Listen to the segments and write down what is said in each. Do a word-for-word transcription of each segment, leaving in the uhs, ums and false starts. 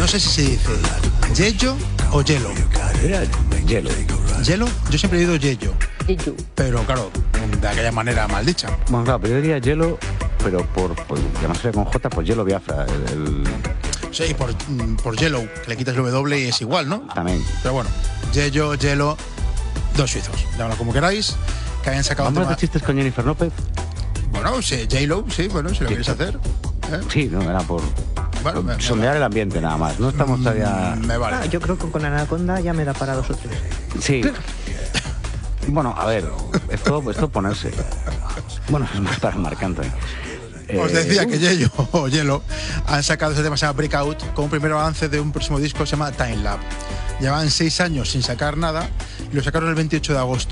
sé si se dice Yello o Yelo. Era hielo. ¿Yelo? Yo siempre he oído Yello. Yeyo. Pero claro, de aquella manera mal dicha. Bueno, claro, pero yo diría hielo, pero por, por llamarse con J, pues hielo Biafra. El, el... Sí, por, por Yellow, que le quitas el W y es igual, ¿no? También. Pero bueno, Yello, Yelo, dos suizos. Llámalo como queráis. Que hayan sacado ¿Vamos tema... de chistes con Jennifer López? Bueno, sí, J-Lo, sí, bueno, si lo Sí. quieres hacer. ¿eh? Sí, no, era por, Bueno, por me, me sondear vale. el ambiente nada más. No estamos todavía... Me vale. Ah, yo creo que con Anaconda ya me da para dos o tres. Sí. Bueno, a ver, esto, esto ponerse. Bueno, es más para Marc Anthony. Os Eh, decía que Yello o Yelo han sacado este tema que se llama Breakout con un primer avance de un próximo disco que se llama Time Lab. Llevaban seis años sin sacar nada y lo sacaron el veintiocho de agosto.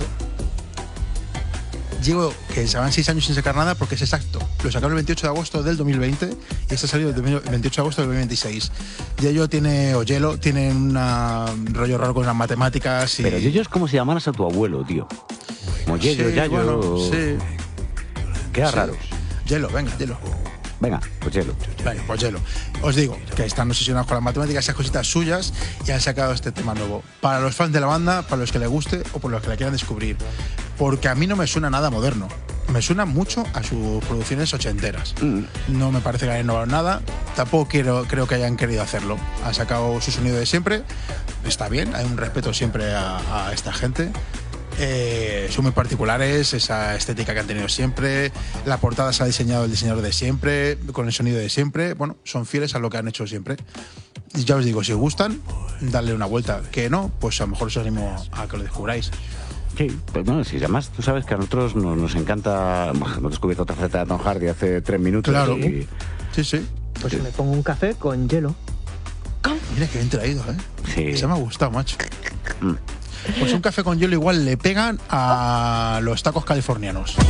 Digo que llevan seis años sin sacar nada porque es exacto. Lo sacaron el veintiocho de agosto del dos mil veinte y este ha salido el veintiocho de agosto del dos mil veintiséis. Yello tiene, o Yelo tiene un rollo raro con las matemáticas y... Pero yo es como si llamaras a tu abuelo, tío. Como Yello, Sí, Yayo... bueno, sí. Queda Sí. raro. Yelo, venga, Yelo. Venga, pues Yelo. Venga, pues Yelo. Os digo que están obsesionados con las matemáticas, esas cositas suyas, y han sacado este tema nuevo. Para los fans de la banda, para los que les guste o por los que la quieran descubrir. Porque a mí no me suena nada moderno. Me suena mucho a sus producciones ochenteras. Mm. No me parece que hayan innovado nada. Tampoco quiero, creo que hayan querido hacerlo. Han sacado su sonido de siempre. Está bien, hay un respeto siempre a, a esta gente. Eh, son muy particulares, esa estética que han tenido siempre. La portada se ha diseñado el diseñador de siempre, con el sonido de siempre. Bueno, son fieles a lo que han hecho siempre. Y ya os digo, si os gustan, darle una vuelta. Que no, pues a lo mejor os animo a que lo descubráis. Sí, pues bueno, si además tú sabes que a nosotros nos, nos encanta... Bueno, hemos descubierto otra faceta de Tom Hardy hace tres minutos. Claro. Y, Sí, sí. Pues Sí. me pongo un café con hielo. Mira que bien traído, ¿eh? sí. Se me ha gustado, macho. Mm. Pues un café con hielo igual le pegan a los tacos californianos.